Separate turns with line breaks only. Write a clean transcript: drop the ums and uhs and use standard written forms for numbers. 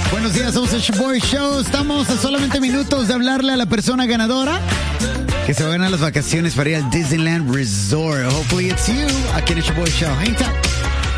Buenos días, somos el Boy Show. Estamos a solamente minutos de hablarle a la persona ganadora que se va a ganar las vacaciones para ir al Disneyland Resort. Hopefully it's you. Aquí en el Boy Show. Hang tight.